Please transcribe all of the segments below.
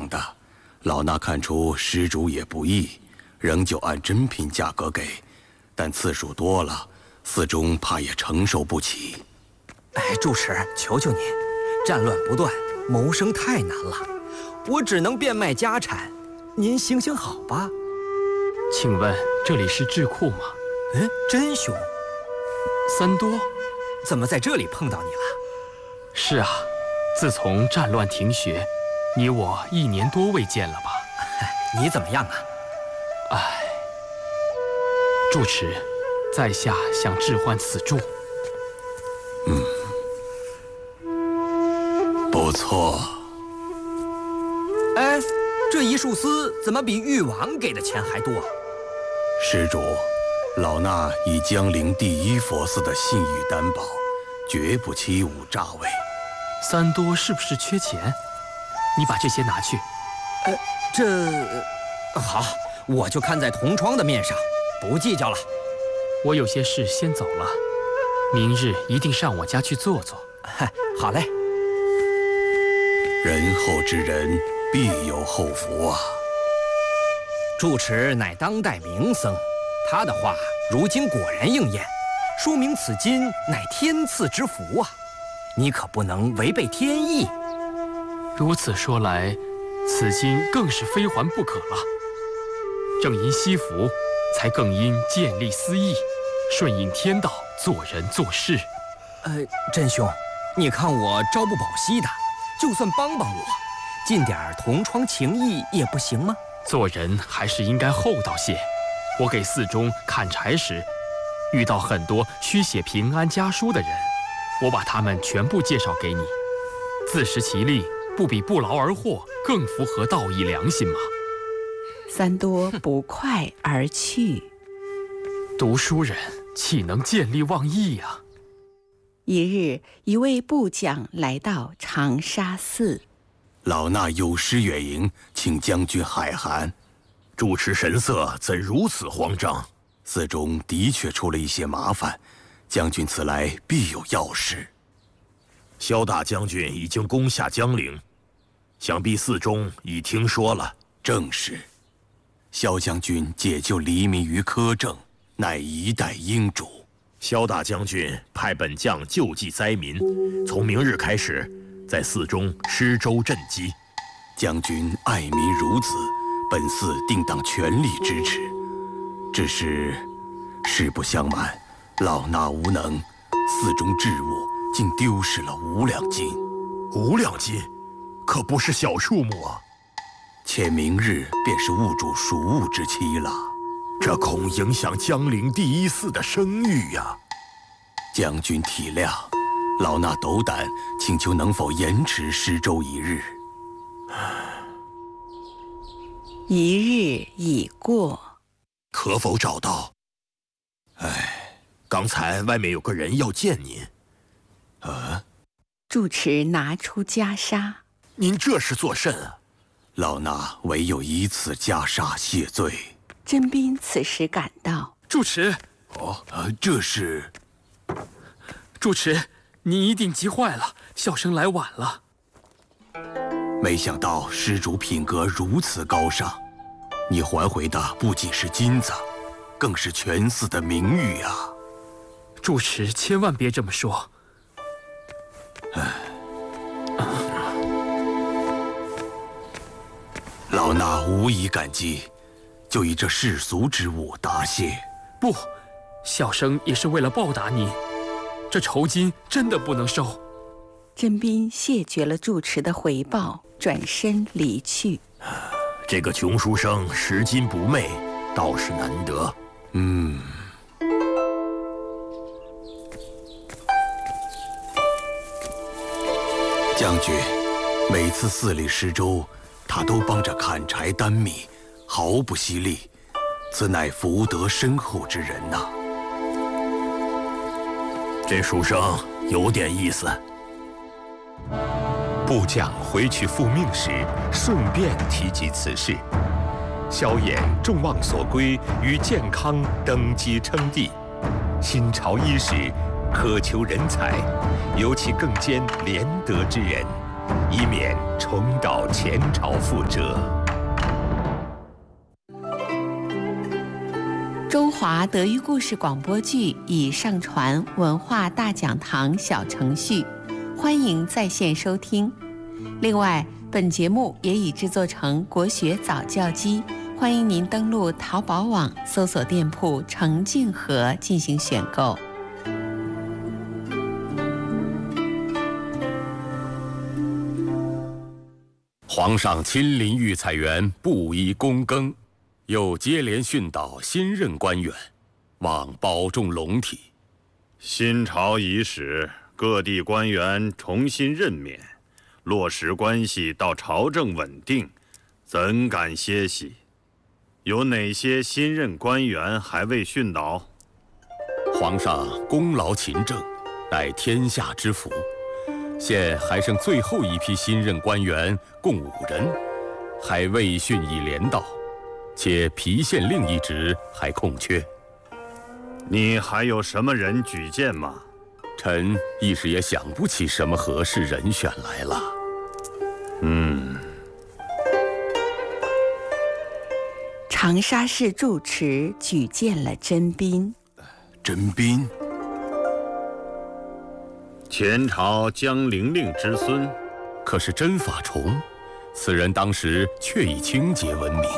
样的，老衲看出施主也不易，仍旧按真品价格给，但次数多了，寺中怕也承受不起。 住持，求求您，战乱不断，谋生太难了，我只能变卖家产，您行行好吧。 请问这里是智库吗？ 真兄， 三多， 怎么在这里碰到你了？ 是啊，自从战乱停学，你我1年多未见了吧？ 你怎么样啊？ 唉，住持，在下想置换此住。 不错。 这一束丝怎么比誉王给的钱还多？ 施主，老衲以江陵第一佛寺的信誉担保，绝不欺侮诈伪。 三多是不是缺钱？你把这些拿去。 好，我就看在同窗的面上，不计较了。 我有些事先走了，明日一定上我家去坐坐。 好嘞。 仁厚之人必有后福啊！ 住持乃当代名僧，他的话如今果然应验，说明此金乃天赐之福啊！你可不能违背天意。 如此说来，此金更是非还不可了。正因惜福，才更应见利思义，顺应天道，做人做事。 真兄，你看我朝不保夕的，就算帮帮我，尽点同窗情谊也不行吗？ 做人还是应该厚道些。我给寺中砍柴时，遇到很多需写平安家书的人，我把他们全部介绍给你，自食其力，不比不劳而获更符合道义良心吗？ 三多不快而去。 读书人岂能见利忘义啊？ 一日，一位部将来到长沙寺。 老衲有失远迎，请将军海涵。 住持神色怎如此慌张？ 寺中的确出了一些麻烦，将军此来必有要事。 萧大将军已经攻下江陵，想必寺中已听说了。 正是，萧将军解救黎民于苛政，乃一代英主。 萧大将军派本将救济灾民，从明日开始，在寺中施粥赈饥。 将军爱民如子，本寺定当全力支持。只是实不相瞒，老衲无能，寺中置物竟丢失了5两金。 5两金，可不是小数目啊！ 且明日便是物主赎物之期了， 这恐影响江陵第一寺的声誉呀！ 将军体谅，老衲斗胆请求能否延迟施粥1日。 1日已过， 可否找到？刚才外面有个人要见您。 住持拿出袈裟。 您这是作甚啊？ 老衲唯有以此袈裟谢罪。 甄斌此时赶到。 住持， 这是。 住持，你一定急坏了，小生来晚了。 没想到施主品格如此高尚，你还回的不仅是金子，更是全寺的名誉啊！ 住持千万别这么说。 老衲无以感激，就以这世俗之物答谢。 不，小生也是为了报答您，这酬金真的不能收。 甄斌谢绝了住持的回报，转身离去。 这个穷书生拾金不昧，倒是难得。 将军，每次寺里施粥，他都帮着砍柴担米，毫不惜力，此乃福德深厚之人呐。 这书生有点意思。 部将回去复命时，顺便提及此事。萧衍众望所归于健康，登基称帝。新朝伊始，渴求人才，尤其更兼廉德之人， 以免重蹈前朝覆辙。 中华德育故事广播剧已上传文化大讲堂小程序，欢迎在线收听。另外，本节目也已制作成国学早教机，欢迎您登录淘宝网搜索店铺程静和进行选购。 皇上亲临御菜园，布衣躬耕，又接连训导新任官员，望保重龙体。 新朝已始，各地官员重新任免，落实关系到朝政稳定，怎敢歇息？有哪些新任官员还未训导？ 皇上功劳勤政，乃天下之福。现还剩最后一批新任官员，共5人，还未训以连道，且郫县令一职还空缺。 你还有什么人举荐吗？ 臣一时也想不起什么合适人选来了。 长沙市住持举荐了甄彬。 甄彬， 前朝江陵令之孙， 可是甄法崇，此人当时却以清洁闻名。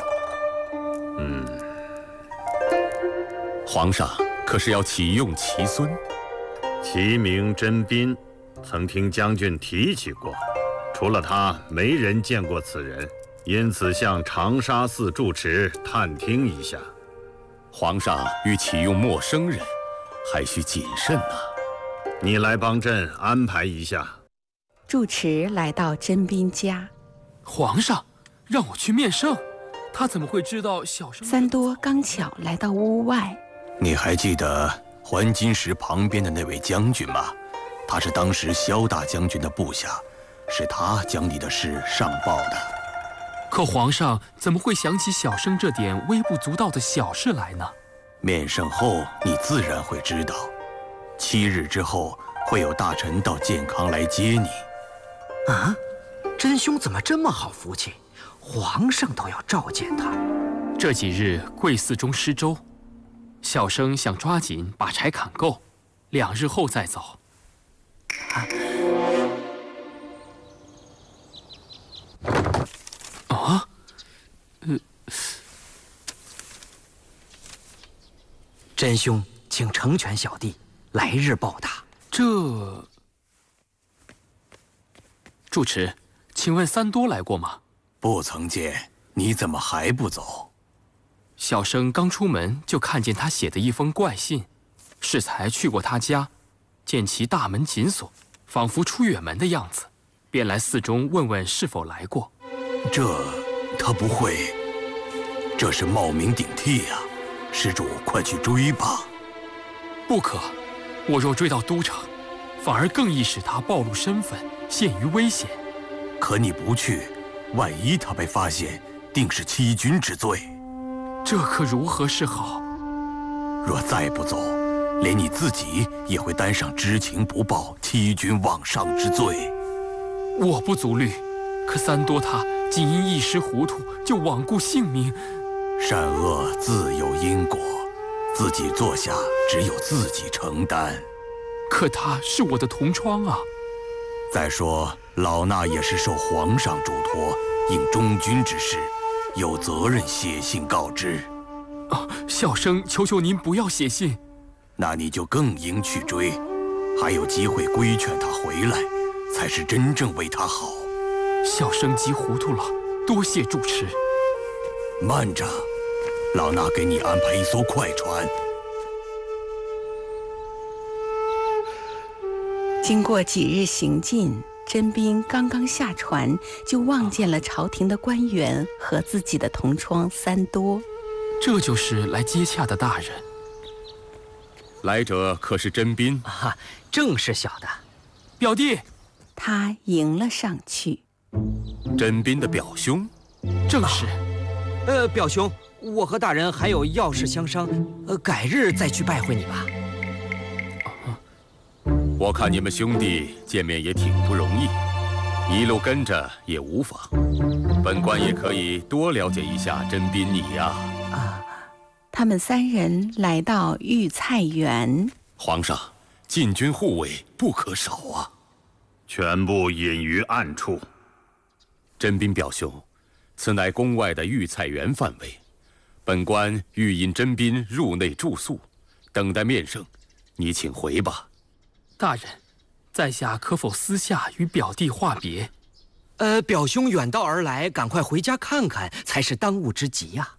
皇上可是要启用其孙？ 其名甄彬，曾听将军提起过，除了他，没人见过此人，因此向长沙寺住持探听一下。 皇上欲启用陌生人，还需谨慎呐。 你来帮朕安排一下。 住持来到甄彬家， 皇上让我去面圣，他怎么会知道小生？ 三多刚巧来到屋外。 你还记得还金石旁边的那位将军吗？他是当时萧大将军的部下，是他将你的事上报的。 可皇上怎么会想起小生这点微不足道的小事来呢？ 面圣后，你自然会知道。7日之后，会有大臣到建康来接你。 啊，甄兄怎么这么好福气？皇上都要召见他。 这几日贵寺中施粥，小生想抓紧把柴砍够，2日后再走。 甄兄，请成全小弟，来日报答。 住持，请问三多来过吗？ 不曾见，你怎么还不走？ 小生刚出门就看见他写的一封怪信，适才去过他家，见其大门紧锁，仿佛出远门的样子，便来寺中问问是否来过。 他不会，这是冒名顶替呀！施主，快去追吧。 不可，我若追到都城，反而更易使他暴露身份，陷于危险。 可你不去，万一他被发现，定是欺君之罪。 这可如何是好？ 若再不走，连你自己也会担上知情不报、欺君罔上之罪。 我不足虑，可三多他仅因一时糊涂就罔顾性命， 善恶自有因果，自己做下只有自己承担。 可他是我的同窗啊。 再说老衲也是受皇上嘱托，应忠君之事，有责任写信告知。 小生求求您不要写信。 那你就更应去追，还有机会规劝他回来，才是真正为他好。 小生急糊涂了，多谢住持。 慢着，老衲给你安排一艘快船。 经过几日行进，甄彬刚刚下船，就望见了朝廷的官员和自己的同窗三多。 这就是来接洽的大人。 来者可是甄彬？ 正是小的。 表弟。 他迎了上去。 甄彬的表兄？ 正是。 表兄，我和大人还有要事相商，改日再去拜会你吧。 我看你们兄弟见面也挺不容易， 一路跟着也无妨，本官也可以多了解一下甄斌你呀。 他们3人来到御菜园。 皇上，禁军护卫不可少啊！ 全部隐于暗处。 甄斌表兄，此乃宫外的御菜园范围，本官欲引甄斌入内住宿，等待面圣。你请回吧。 大人，在下可否私下与表弟话别？ 表兄远道而来，赶快回家看看才是当务之急呀。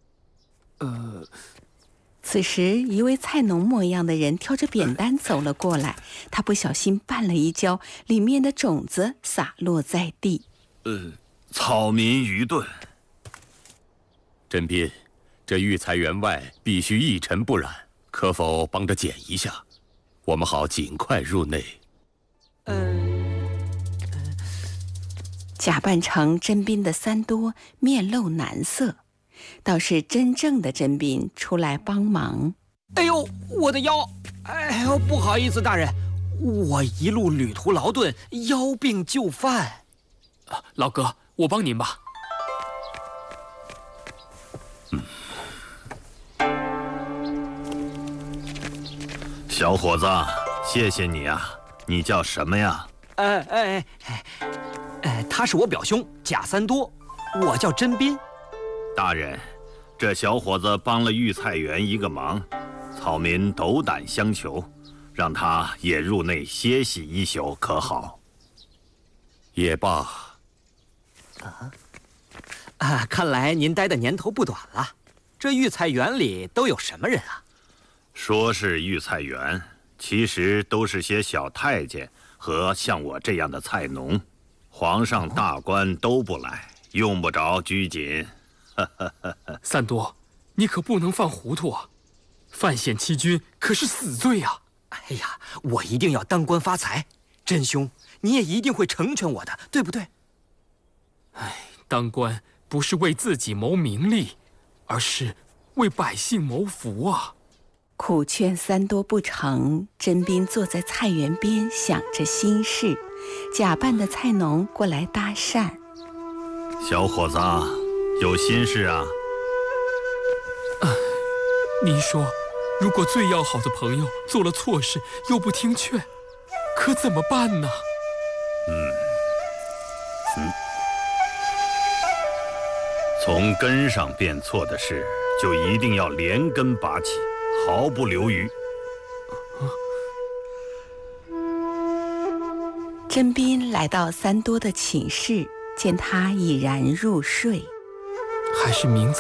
此时，一位菜农模样的人挑着扁担走了过来，他不小心绊了一跤，里面的种子洒落在地。 草民愚钝。 甄斌，这御菜园外必须一尘不染，可否帮着捡一下，我们好尽快入内。 假扮成甄斌的三多面露难色，倒是真正的甄斌出来帮忙。 哎呦，我的腰！哎呦，不好意思，大人，我一路旅途劳顿，腰病就犯。 老哥，我帮您吧。 小伙子，谢谢你啊！你叫什么呀？ 他是我表兄贾三多，我叫甄斌。 大人，这小伙子帮了御菜园一个忙，草民斗胆相求，让他也入内歇息一宿，可好？ 也罢。 看来您待的年头不短了。这御菜园里都有什么人啊？ 说是御菜园，其实都是些小太监和像我这样的菜农。皇上大官都不来，用不着拘谨。 三多，你可不能犯糊涂啊！犯险欺君可是死罪啊！ 哎呀，我一定要当官发财。甄兄，你也一定会成全我的，对不对？ 当官不是为自己谋名利，而是为百姓谋福啊！ 苦劝三多不成，甄斌坐在菜园边想着心事。假扮的菜农过来搭讪：“ 小伙子，有心事啊？” 您说，如果最要好的朋友做了错事又不听劝，可怎么办呢？ 从根上变错的事，就一定要连根拔起，毫不留余。 甄斌来到三多的寝室，见他已然入睡， 还是明早